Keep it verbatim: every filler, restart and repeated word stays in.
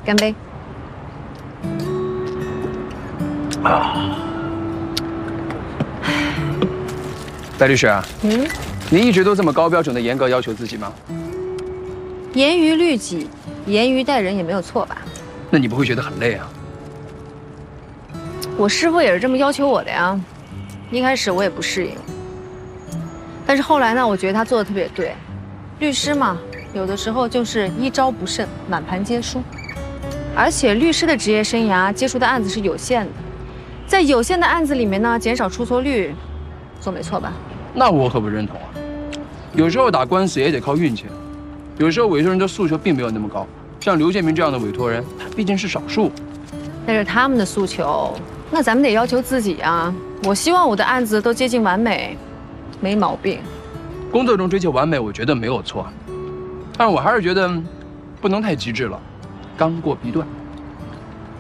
干杯！ 啊，戴律师啊， 嗯， 你一直都这么高标准的严格要求自己吗？ 严于律己，严于待人也没有错吧？ 那你不会觉得很累啊？ 我师傅也是这么要求我的呀。一开始我也不适应，但是后来呢，我觉得他做的特别对。律师嘛，有的时候就是一招不慎，满盘皆输。而且律师的职业生涯接触的案子是有限的，在有限的案子里面呢，减少出错率，总没错吧？ 那我可不认同啊。有时候打官司也得靠运气。有时候委托人的诉求并没有那么高，像刘建明这样的委托人，他毕竟是少数。 那是他们的诉求，那咱们得要求自己啊。我希望我的案子都接近完美，没毛病。 工作中追求完美，我觉得没有错，但是我还是觉得不能太极致了，刚过必断。